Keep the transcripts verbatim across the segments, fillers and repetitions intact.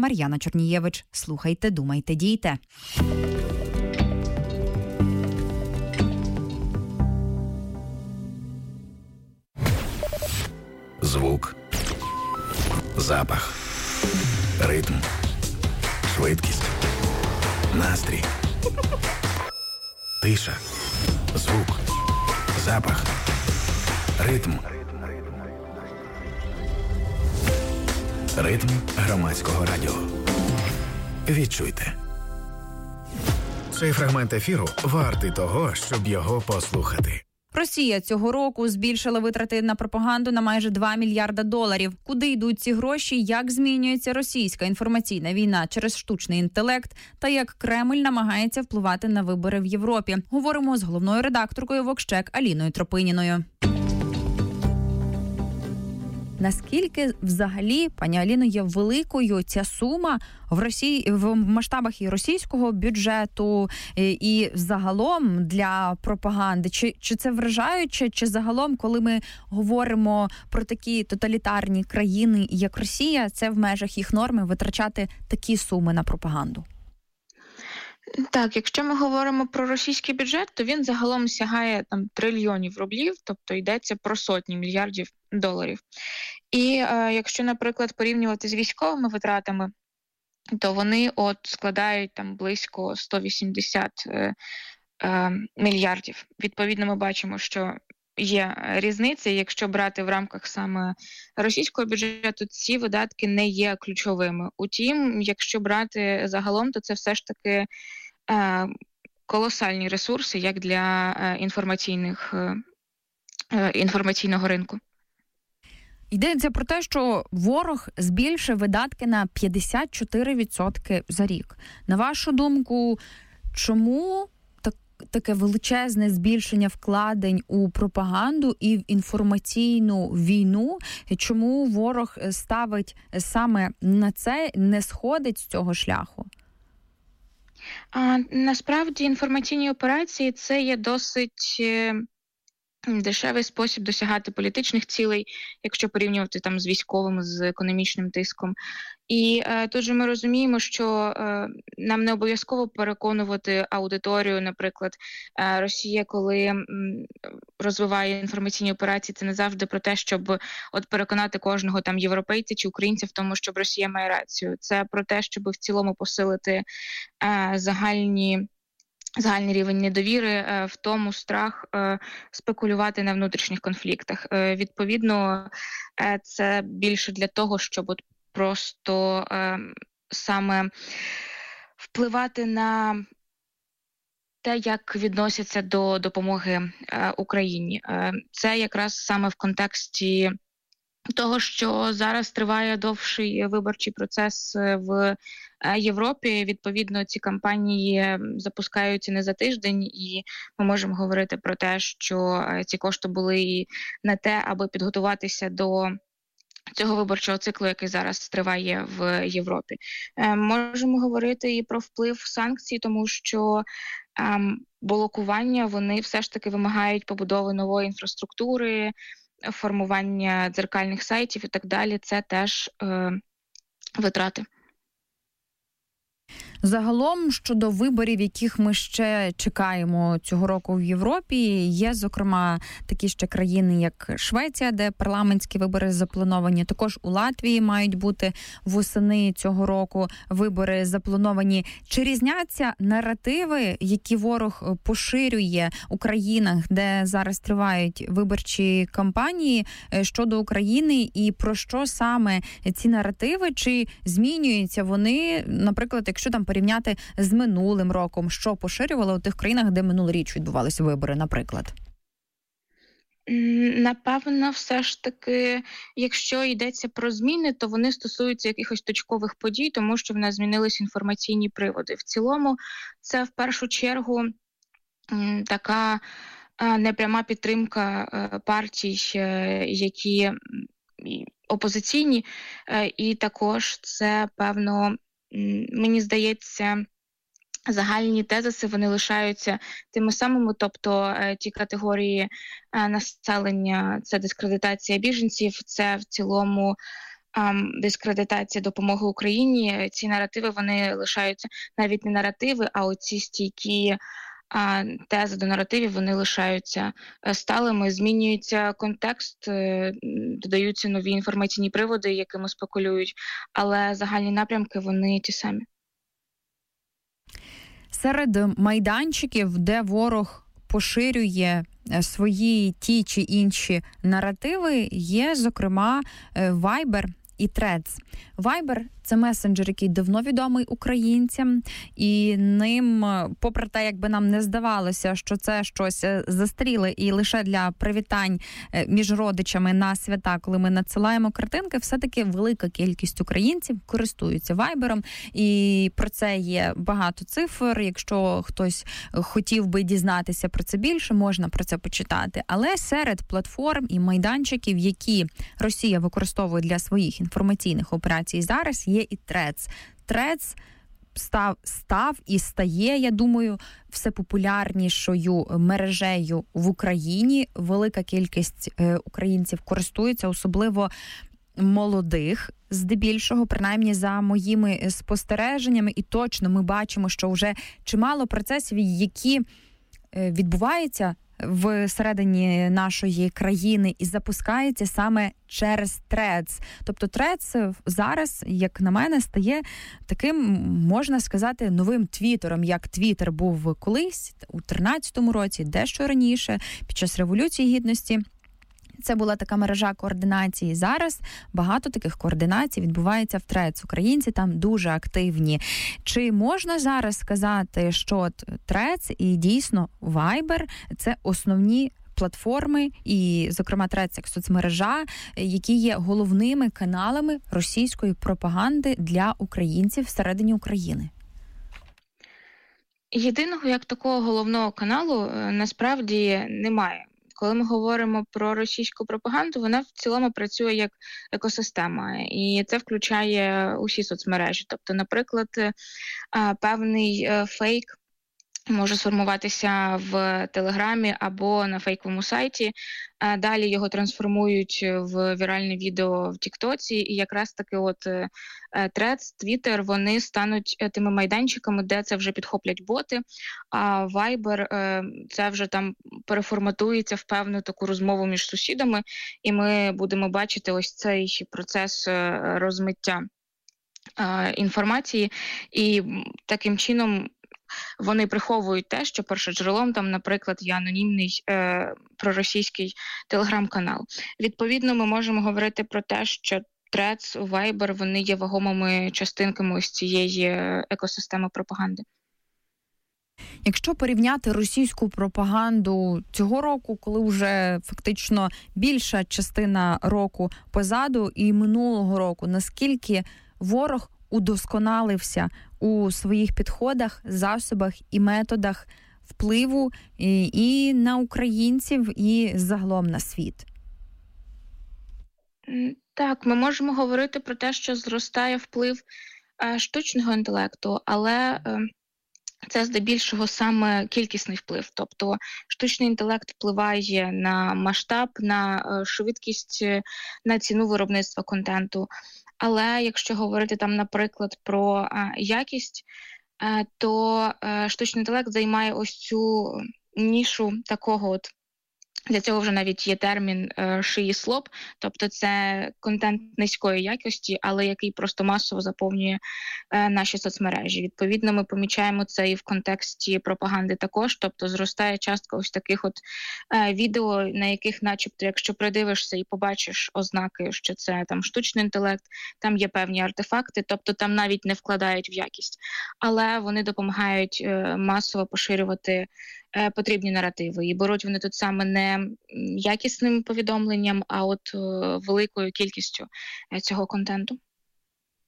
Мар'яна Чорнієвич. Слухайте, думайте, дійте. Звук, запах, ритм, швидкість, настрій, тиша, звук, запах, ритм. Ритм громадського радіо. Відчуйте. Цей фрагмент ефіру вартий того, щоб його послухати. Росія цього року збільшила витрати на пропаганду на майже два мільярда доларів. Куди йдуть ці гроші, як змінюється російська інформаційна війна через штучний інтелект та як Кремль намагається впливати на вибори в Європі. Говоримо з головною редакторкою Вокщек Аліною Тропиніною. Наскільки взагалі, пані Аліно, є великою ця сума в Росії, в масштабах і російського бюджету, і загалом для пропаганди? Чи, чи це вражаюче, чи загалом, коли ми говоримо про такі тоталітарні країни, як Росія, це в межах їх норми витрачати такі суми на пропаганду? Так, якщо ми говоримо про російський бюджет, то він загалом сягає там трильйонів рублів, тобто йдеться про сотні мільярдів доларів. І е, якщо, наприклад, порівнювати з військовими витратами, то вони от складають там близько сто вісімдесят е, е, мільярдів. Відповідно, ми бачимо, що є різниця. Якщо брати в рамках саме російського бюджету, ці видатки не є ключовими. Утім, якщо брати загалом, то це все ж таки е, колосальні ресурси, як для е, інформаційних, е, інформаційного ринку. Йдеться про те, що ворог збільшив видатки на п'ятдесят чотири відсотки за рік. На вашу думку, чому так, таке величезне збільшення вкладень у пропаганду і в інформаційну війну? Чому ворог ставить саме на це, не сходить з цього шляху? А, насправді інформаційні операції – це є досить дешевий спосіб досягати політичних цілей, якщо порівнювати там з військовим, з економічним тиском. І е, тут же ми розуміємо, що е, нам не обов'язково переконувати аудиторію, наприклад, е, Росія, коли м, розвиває інформаційні операції, це не завжди про те, щоб от переконати кожного там європейця чи українця в тому, щоб Росія має рацію. Це про те, щоб в цілому посилити е, загальні загальний рівень недовіри, в тому страх спекулювати на внутрішніх конфліктах. Відповідно, це більше для того, щоб от просто саме впливати на те, як відносяться до допомоги Україні. Це якраз саме в контексті того, що зараз триває довший виборчий процес в Європі. Відповідно, ці кампанії запускаються не за тиждень, і ми можемо говорити про те, що ці кошти були на те, аби підготуватися до цього виборчого циклу, який зараз триває в Європі. Можемо говорити і про вплив санкцій, тому що блокування, вони все ж таки вимагають побудови нової інфраструктури, формування дзеркальних сайтів і так далі. Це теж е, витрати. Загалом, щодо виборів, яких ми ще чекаємо цього року в Європі, є, зокрема, такі ще країни, як Швеція, де парламентські вибори заплановані. Також у Латвії мають бути восени цього року вибори заплановані. Чи різняться наративи, які ворог поширює у країнах, де зараз тривають виборчі кампанії щодо України, і про що саме ці наративи? Чи змінюються вони, наприклад, якщо там порівняти з минулим роком, що поширювали у тих країнах, де минулоріч відбувалися вибори, наприклад? Напевно, все ж таки, якщо йдеться про зміни, то вони стосуються якихось точкових подій, тому що в нас змінились інформаційні приводи. В цілому, це в першу чергу така непряма підтримка партій, які опозиційні, і також це, певно, мені здається, загальні тезиси, вони лишаються тими самими, тобто ті категорії населення, це дискредитація біженців, це в цілому дискредитація допомоги Україні, ці наративи, вони лишаються, навіть не наративи, а оці стійкі а тези до наративів, вони лишаються сталими, змінюється контекст, додаються нові інформаційні приводи, якими спекулюють, але загальні напрямки, вони ті самі. Серед майданчиків, де ворог поширює свої ті чи інші наративи, є, зокрема, Viber і Threads. Viber – це месенджер, який давно відомий українцям, і ним, попри те, якби нам не здавалося, що це щось застаріле і лише для привітань між родичами на свята, коли ми надсилаємо картинки, все-таки велика кількість українців користуються Viber'ом, і про це є багато цифр. Якщо хтось хотів би дізнатися про це більше, можна про це почитати. Але серед платформ і майданчиків, які Росія використовує для своїх інформаційних операцій зараз, є і Threads. Threads став, став і стає, я думаю, все популярнішою мережею в Україні. Велика кількість е, українців користуються, особливо молодих, здебільшого, принаймні за моїми спостереженнями. І точно ми бачимо, що вже чимало процесів, які е, відбуваються всередині нашої країни і запускається саме через Threads. Тобто Threads зараз, як на мене, стає таким, можна сказати, новим твіттером, як Твіттер був колись, у тринадцятому році, дещо раніше, під час Революції Гідності. Це була така мережа координації. Зараз багато таких координацій відбувається в Threads. Українці там дуже активні. Чи можна зараз сказати, що Threads і дійсно Viber – це основні платформи, і, зокрема, Threads як соцмережа, які є головними каналами російської пропаганди для українців всередині України? Єдиного як такого головного каналу насправді немає. Коли ми говоримо про російську пропаганду, вона в цілому працює як екосистема, і це включає усі соцмережі. Тобто, наприклад, певний фейк може сформуватися в Телеграмі або на фейковому сайті. Далі його трансформують в віральне відео в Тіктоці, і якраз таки от Threads, Twitter, вони стануть тими майданчиками, де це вже підхоплять боти, а Viber це вже там переформатується в певну таку розмову між сусідами, і ми будемо бачити ось цей процес розмиття інформації, і таким чином вони приховують те, що першоджерелом там, наприклад, є анонімний е, проросійський телеграм-канал. Відповідно, ми можемо говорити про те, що Threads, Viber, вони є вагомими частинками ось цієї екосистеми пропаганди. Якщо порівняти російську пропаганду цього року, коли вже фактично більша частина року позаду, і минулого року, наскільки ворог удосконалився у своїх підходах, засобах і методах впливу і, і на українців, і загалом на світ? Так, ми можемо говорити про те, що зростає вплив е, штучного інтелекту, але е, це здебільшого саме кількісний вплив. Тобто штучний інтелект впливає на масштаб, на е, швидкість, на ціну виробництва контенту. Але якщо говорити там, наприклад, про а, якість, а, то а, штучний інтелект займає ось цю нішу такого от, для цього вже навіть є термін шиї-слоп, тобто це контент низької якості, але який просто масово заповнює е, наші соцмережі. Відповідно, ми помічаємо це і в контексті пропаганди також, тобто зростає частка ось таких от е, відео, на яких начебто, якщо придивишся і побачиш ознаки, що це там штучний інтелект, там є певні артефакти, тобто там навіть не вкладають в якість, але вони допомагають е, масово поширювати потрібні наративи. І беруть вони тут саме не якісним повідомленням, а от великою кількістю цього контенту.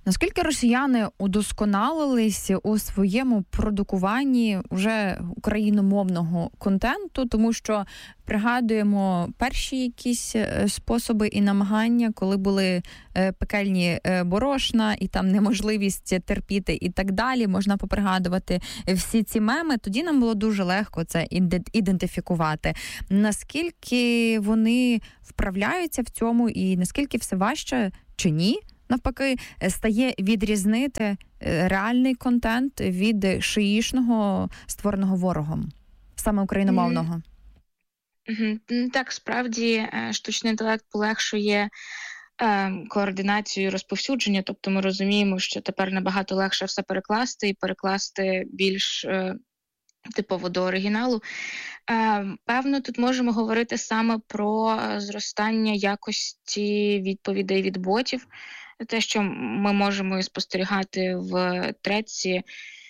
Наскільки росіяни удосконалились у своєму продукуванні вже україномовного контенту, тому що пригадуємо перші якісь способи і намагання, коли були пекельні борошна і там неможливість терпіти і так далі, можна попригадувати всі ці меми, тоді нам було дуже легко це ідентифікувати. Наскільки вони вправляються в цьому і наскільки все важче чи ні? Навпаки, стає відрізнити реальний контент від шиїшного, створеного ворогом, саме україномовного. Так, справді, штучний інтелект полегшує координацію розповсюдження, тобто ми розуміємо, що тепер набагато легше все перекласти і перекласти більш типово до оригіналу. Певно, тут можемо говорити саме про зростання якості відповідей від ботів, те, що ми можемо спостерігати в треці.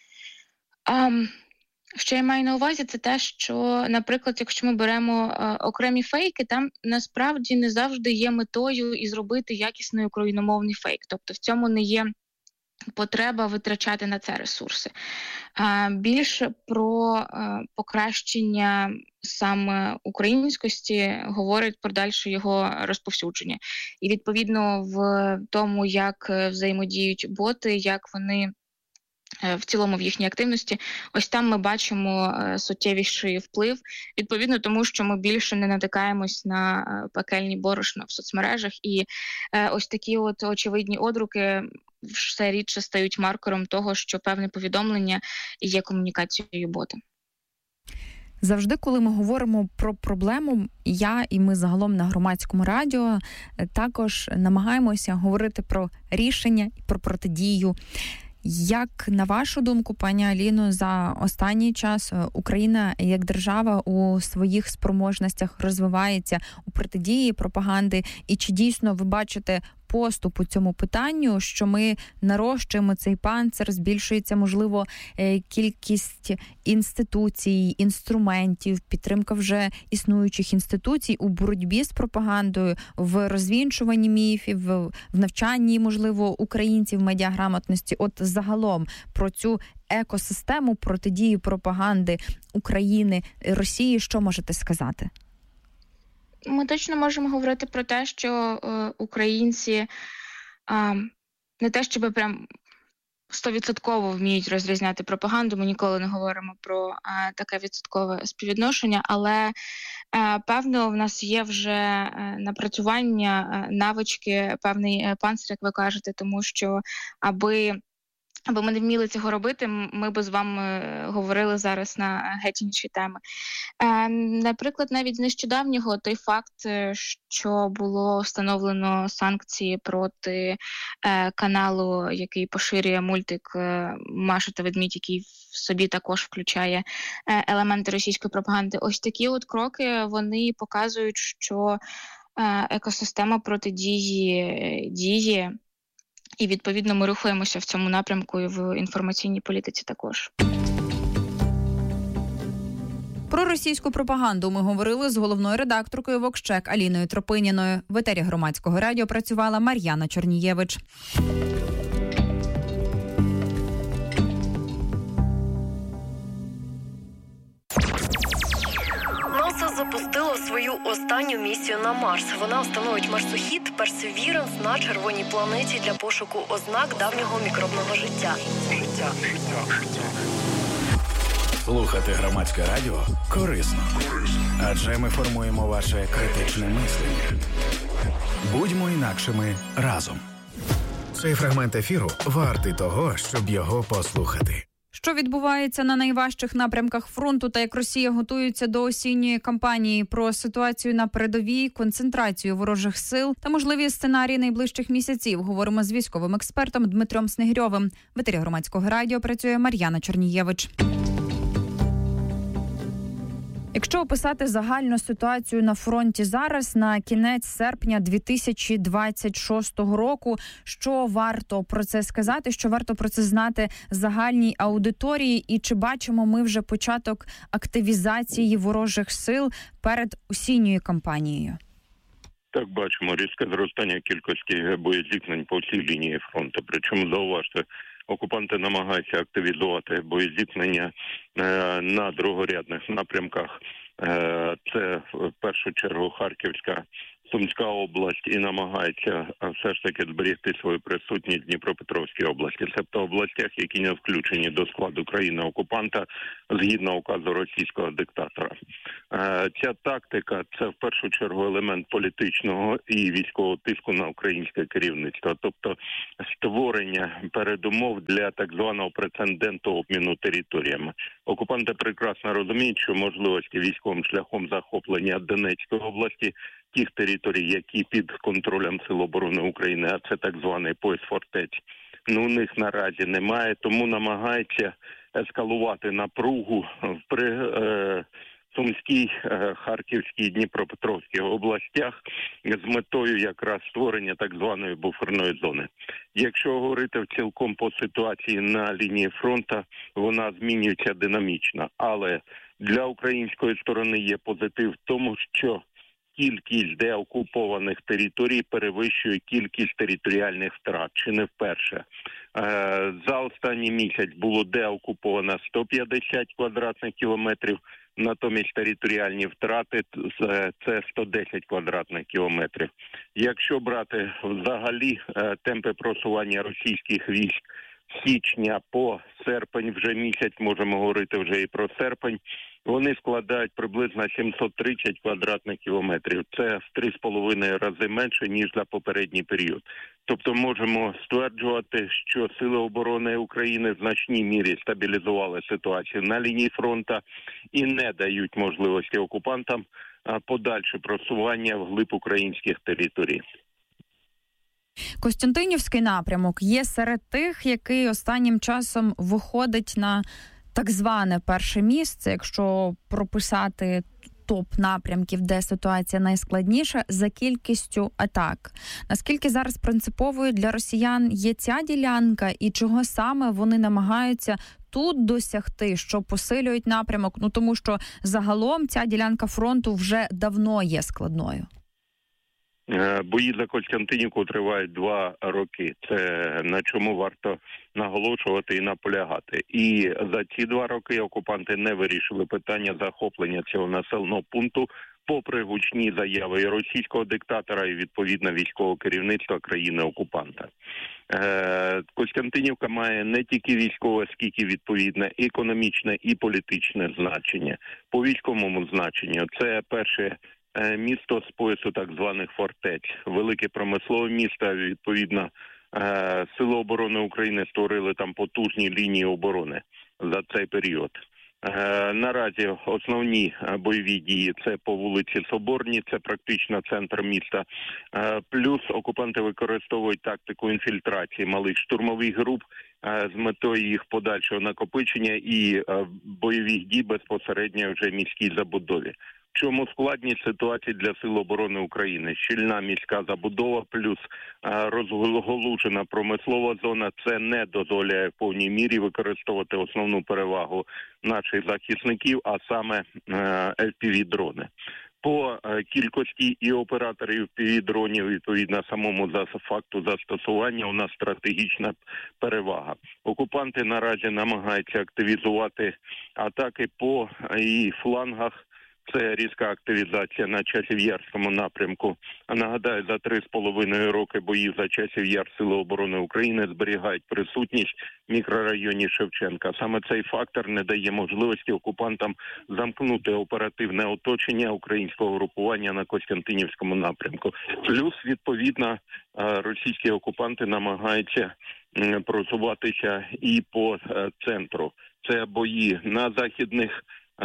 Що я маю на увазі, це те, що, наприклад, якщо ми беремо окремі фейки, там насправді не завжди є метою і зробити якісний україномовний фейк. Тобто в цьому не є потреба витрачати на це ресурси. Більше про покращення саме українськості говорить про дальше його розповсюдження. І, відповідно, в тому, як взаємодіють боти, як вони в цілому в їхній активності, ось там ми бачимо суттєвіший вплив, відповідно тому, що ми більше не натикаємось на пекельні борошна в соцмережах, і ось такі от очевидні одруки все рідше стають маркером того, що певне повідомлення є комунікацією бота. Завжди, коли ми говоримо про проблему, я і ми загалом на Громадському радіо також намагаємося говорити про рішення і про протидію. Як, на вашу думку, пані Аліно, за останній час Україна як держава у своїх спроможностях розвивається у протидії пропаганди? І чи дійсно ви бачите поступ у цьому питанню, що ми нарощуємо цей панцир, збільшується, можливо, кількість інституцій, інструментів, підтримка вже існуючих інституцій у боротьбі з пропагандою, в розвінчуванні міфів, в навчанні, можливо, українців медіаграмотності? От загалом про цю екосистему протидії пропаганди України, Росії, що можете сказати? Ми точно можемо говорити про те, що е, українці е, не те, щоб прям стовідсотково вміють розрізняти пропаганду, ми ніколи не говоримо про е, таке відсоткове співвідношення, але е, певно в нас є вже е, напрацювання, е, навички, певний е, панцир, як ви кажете, тому що аби Аби ми не вміли цього робити, ми б з вами говорили зараз на геть інші теми. Е, наприклад, навіть з нещодавнього той факт, що було встановлено санкції проти е, каналу, який поширює мультик е, «Маша та ведмідь», який в собі також включає е, елементи російської пропаганди. Ось такі от кроки, вони показують, що е, екосистема протидії діє. І, відповідно, ми рухаємося в цьому напрямку і в інформаційній політиці також. Про російську пропаганду ми говорили з головною редакторкою «Вокщек» Аліною Тропиніною. В етері Громадського радіо працювала Мар'яна Чорнієвич. НАСА запустило свою останню місію на Марс. Вона встановить марсохід Perseverance на червоній планеті для пошуку ознак давнього мікробного життя. Життя. Слухати Громадське радіо корисно. Адже ми формуємо ваше критичне мислення. Будьмо інакшими разом. Цей фрагмент ефіру вартий того, щоб його послухати. Що відбувається на найважчих напрямках фронту та як Росія готується до осінньої кампанії, про ситуацію на передовій, концентрацію ворожих сил та можливі сценарії найближчих місяців говоримо з військовим експертом Дмитром Снігирьовим. В етері Громадського радіо працює Мар'яна Чорнієвич. Якщо описати загальну ситуацію на фронті зараз, на кінець серпня дві тисячі двадцять шостого року, що варто про це сказати, що варто про це знати загальній аудиторії, і чи бачимо ми вже початок активізації ворожих сил перед осінньою кампанією? Так, бачимо різке зростання кількості боєзіткнень по всій лінії фронту. Причому, зауважте, окупанти намагаються активізувати боєзіткнення е, на другорядних напрямках. Е, це в першу чергу Харківська, Сумська область, і намагається все ж таки зберегти свою присутність в Дніпропетровській області. Тобто областях, які не включені до складу країни-окупанта згідно указу російського диктатора. Ця тактика – це в першу чергу елемент політичного і військового тиску на українське керівництво. Тобто створення передумов для так званого прецеденту обміну територіями. Окупанти прекрасно розуміють, що можливості військовим шляхом захоплення Донецької області, тих територій, які під контролем Сил оборони України, а це так званий пояс фортець, ну, у них наразі немає, тому намагається ескалувати напругу при е, Сумській, е, Харківській, Дніпропетровській областях з метою якраз створення так званої буферної зони. Якщо говорити в цілком по ситуації на лінії фронту, вона змінюється динамічно, але для української сторони є позитив в тому, що кількість деокупованих територій перевищує кількість територіальних втрат, чи не вперше. За останній місяць було деокуповано сто п'ятдесят квадратних кілометрів, натомість територіальні втрати – це сто десять квадратних кілометрів. Якщо брати взагалі темпи просування російських військ з січня по серпень, вже місяць, можемо говорити вже і про серпень, вони складають приблизно сімсот тридцять квадратних кілометрів. Це в три з половиною рази менше, ніж за попередній період. Тобто можемо стверджувати, що Сили оборони України в значній мірі стабілізували ситуацію на лінії фронту і не дають можливості окупантам подальше просування вглиб українських територій. Костянтинівський напрямок є серед тих, який останнім часом виходить на так зване перше місце, якщо прописати топ напрямків, де ситуація найскладніша, за кількістю атак. Наскільки зараз принциповою для росіян є ця ділянка і чого саме вони намагаються тут досягти, що посилюють напрямок? Ну тому що загалом ця ділянка фронту вже давно є складною. Бої за Костянтинівку тривають два роки. Це на чому варто наголошувати і наполягати. І за ці два роки окупанти не вирішили питання захоплення цього населеного пункту, попри гучні заяви і російського диктатора, і відповідно військового керівництва країни-окупанта. Костянтинівка має не тільки військове, скільки відповідне економічне і політичне значення. По військовому значенню це перше місто з поясу так званих фортець, велике промислове місто, відповідно, Сили оборони України створили там потужні лінії оборони за цей період. Наразі основні бойові дії – це по вулиці Соборній, це практично центр міста. Плюс окупанти використовують тактику інфільтрації малих штурмових груп з метою їх подальшого накопичення і бойових дій безпосередньо вже в міській забудові. В чому складність ситуації для Сил оборони України? Щільна міська забудова плюс розголужена промислова зона – це не дозволяє в повній мірі використовувати основну перевагу наших захисників, а саме еф пі ві-дрони. По кількості і операторів еф пі ві-дронів, відповідно, самому за факту застосування у нас стратегічна перевага. Окупанти наразі намагаються активізувати атаки по і флангах. Це різка активізація на Часів-Ярському напрямку. А нагадаю, за три з половиною роки боїв за Часів-Яр Сили оборони України зберігають присутність в мікрорайоні Шевченка. Саме цей фактор не дає можливості окупантам замкнути оперативне оточення українського групування на Костянтинівському напрямку. Плюс, відповідно, російські окупанти намагаються просуватися і по центру. Це бої на західних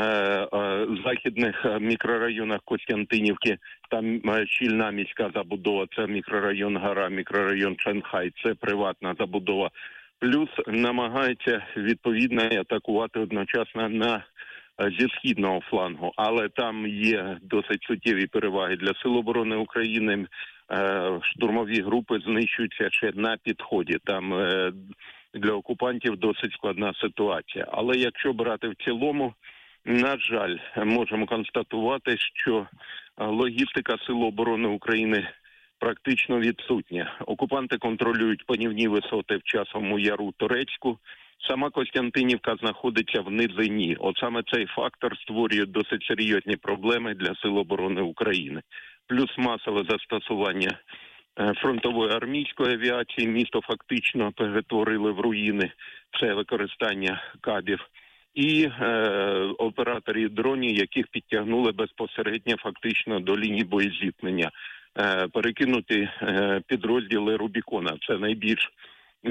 західних мікрорайонах Костянтинівки, там щільна міська забудова, це мікрорайон Гара, мікрорайон Шанхай, це приватна забудова. Плюс намагаються відповідно атакувати одночасно на зі східного флангу, але там є досить суттєві переваги для Сил оборони України. Штурмові групи знищуються ще на підході. Там для окупантів досить складна ситуація. Але якщо брати в цілому, На жаль, можемо констатувати, що логістика Сил оборони України практично відсутня. Окупанти контролюють панівні висоти в Часовому Яру, Торецьку. Сама Костянтинівка знаходиться в низині. От саме цей фактор створює досить серйозні проблеми для Сил оборони України. Плюс масове застосування фронтової армійської авіації. Місто фактично перетворили в руїни. Це використання кабів. І е, операторів дронів, яких підтягнули безпосередньо фактично до лінії боєзіткнення. Е, перекинути е, підрозділи Рубікона. Це найбільш е,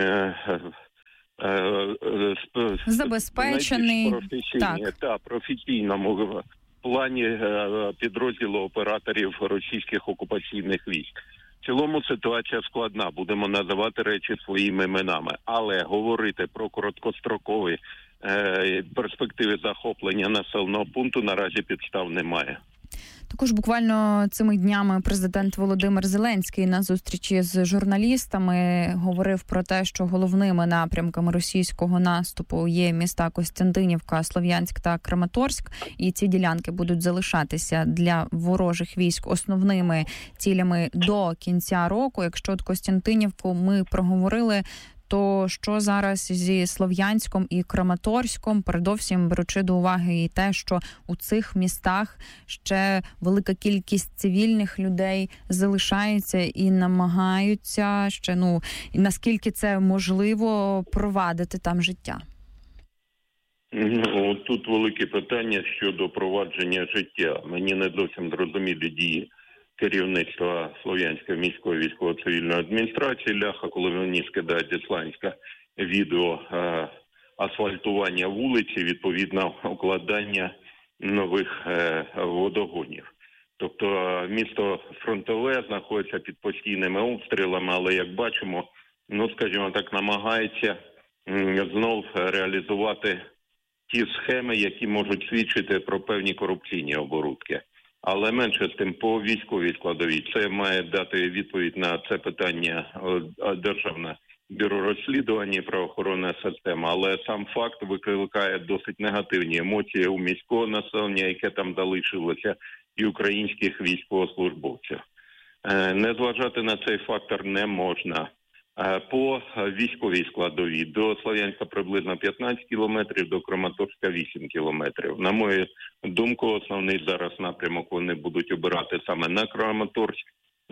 е, сп... забезпечений професійні, так. та професійному плані е, підрозділу операторів російських окупаційних військ. В цілому ситуація складна, будемо називати речі своїми іменами, але говорити про короткострокові е, перспективи захоплення населеного пункту наразі підстав немає. Також буквально цими днями президент Володимир Зеленський на зустрічі з журналістами говорив про те, що головними напрямками російського наступу є міста Костянтинівка, Слов'янськ та Краматорськ, і ці ділянки будуть залишатися для ворожих військ основними цілями до кінця року. Якщо от Костянтинівку ми проговорили, то що зараз зі Слов'янськом і Краматорськом, передовсім беручи до уваги і те, що у цих містах ще велика кількість цивільних людей залишається і намагаються ще, ну, і наскільки це можливо провадити там життя? Ну, тут велике питання щодо провадження життя. Мені не зовсім зрозумілі дії керівництва Слов'янської міської військово-цивільної адміністрації Ляха, коли вони скидають зі Слов'янська відео е, асфальтування вулиці, відповідно укладання нових е, водогонів. Тобто місто фронтове знаходиться під постійними обстрілами, але, як бачимо, ну, скажімо так, намагається м, знов реалізувати ті схеми, які можуть свідчити про певні корупційні оборудки. Але менше з тим, по військовій складовій, це має дати відповідь на це питання Державне бюро розслідування і правоохоронна система. Але сам факт викликає досить негативні емоції у міського населення, яке там залишилося, і українських військовослужбовців. Не зважати на цей фактор не можна. По військовій складовій до Слов'янська приблизно п'ятнадцять кілометрів, до Краматорська вісім кілометрів. На мою думку, основний зараз напрямок вони будуть обирати саме на Краматорськ,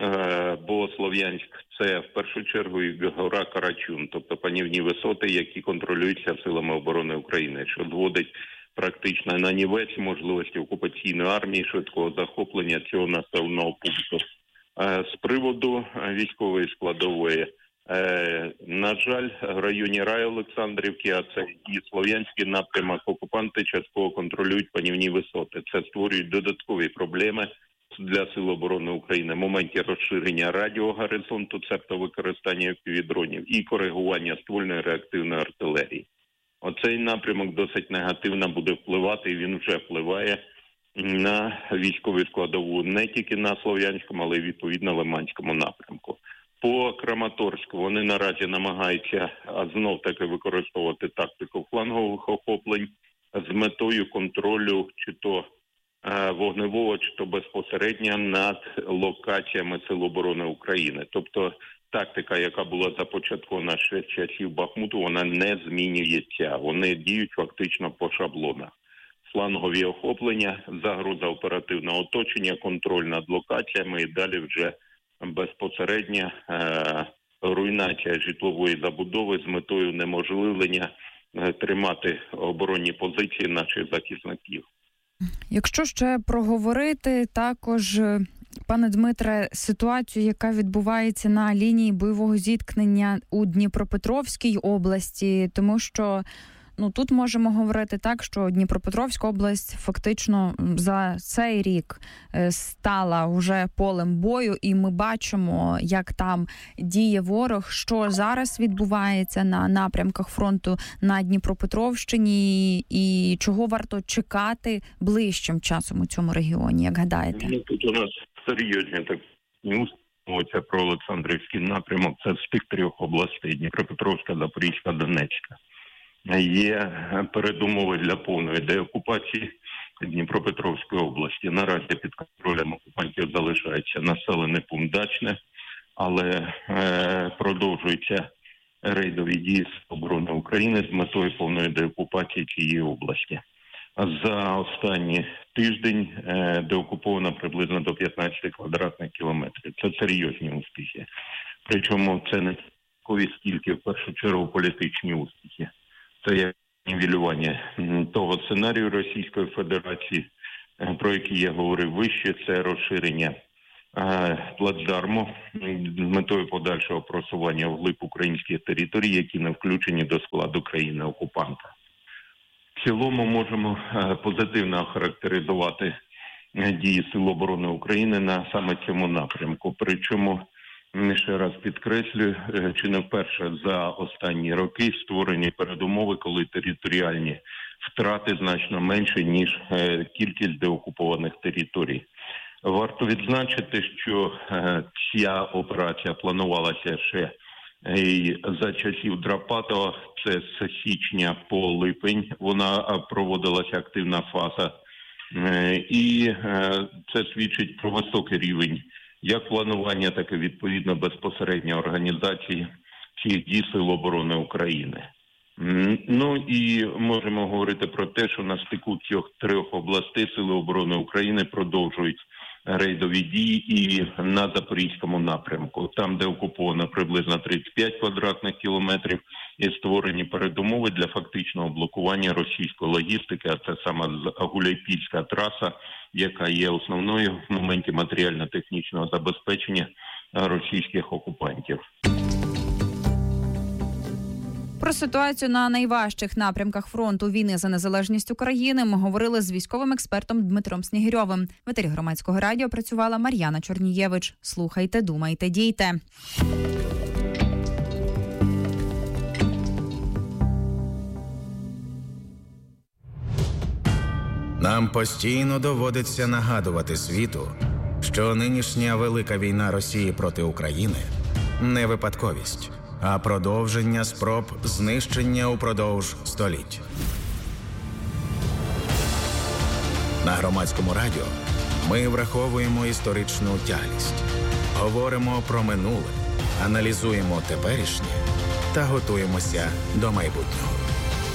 бо Слов'янськ – це в першу чергу і гора Карачун, тобто панівні висоти, які контролюються Силами оборони України, що зводить практично на нівець можливості окупаційної армії швидкого захоплення цього населеного пункту. З приводу військової складової, Е, на жаль, в районі Рай-Олександрівки, а це і Слов'янський напрямок, окупанти частково контролюють панівні висоти. Це створюють додаткові проблеми для Сил оборони України в моменті розширення радіогоризонту, цебто використання півдронів і коригування ствольної реактивної артилерії. Оцей напрямок досить негативно буде впливати, і він вже впливає на військову складову не тільки на Слов'янському, але й відповідно Лиманському напрямку. По Краматорську вони наразі намагаються знов-таки використовувати тактику флангових охоплень з метою контролю чи то е, вогневого, чи то безпосередньо над локаціями Сил оборони України. Тобто тактика, яка була започаткована ще з часів Бахмуту, вона не змінюється. Вони діють фактично по шаблонах. Флангові охоплення, загроза оперативного оточення, контроль над локаціями і далі вже безпосередня е, руйнація житлової забудови з метою унеможливлення е, тримати оборонні позиції наших захисників. Якщо ще проговорити також, пане Дмитре, ситуацію, яка відбувається на лінії бойового зіткнення у Дніпропетровській області, тому що ну, тут можемо говорити так, що Дніпропетровська область фактично за цей рік стала вже полем бою, і ми бачимо, як там діє ворог, що зараз відбувається на напрямках фронту на Дніпропетровщині, і чого варто чекати ближчим часом у цьому регіоні, як гадаєте? Ну, тут у нас серйозні так нюс. Оце про Олександрівський напрямок. Це з тих трьох областей – Дніпропетровська, Запорізька, Донецька. є передумови для повної деокупації Дніпропетровської області. Наразі під контролем окупантів залишається населений пункт Дачне, але е, продовжуються рейдові дії Сил оборони України з метою повної деокупації цієї області. За останній тиждень е, деокуповано приблизно до п'ятнадцять квадратних кілометрів. Це серйозні успіхи. Причому це не скільки, в першу чергу, політичні успіхи. Це є нівелювання того сценарію Російської Федерації, про який я говорив вище, це розширення плацдарму з метою подальшого просування вглиб українських територій, які не включені до складу країни-окупанта. В цілому можемо позитивно охарактеризувати дії Сил оборони України на саме цьому напрямку. Причому, ще раз підкреслюю, чи не вперше за останні роки створені передумови, коли територіальні втрати значно менші, ніж кількість деокупованих територій. Варто відзначити, що ця операція планувалася ще і за часів Драпатова, це з січня по липень, вона проводилася активна фаза. І це свідчить про високий рівень як планування, так і відповідно безпосередньо організації цих дій Сил оборони України. Ну і можемо говорити про те, що на стику цих трьох областей Сили оборони України продовжують рейдові дії і на Запорізькому напрямку, там, де окуповано приблизно тридцять п'ять квадратних кілометрів і створені передумови для фактичного блокування російської логістики, а це саме Гуляйпільська траса, яка є основною в моменті матеріально-технічного забезпечення російських окупантів. Про ситуацію на найважчих напрямках фронту війни за незалежність України ми говорили з військовим експертом Дмитром Снігирьовим. В етері Громадського радіо працювала Мар'яна Чорнієвич. Слухайте, думайте, дійте. Нам постійно доводиться нагадувати світу, що нинішня велика війна Росії проти України – не випадковість, а продовження спроб знищення упродовж століть. На Громадському радіо ми враховуємо історичну тяглість, говоримо про минуле, аналізуємо теперішнє та готуємося до майбутнього.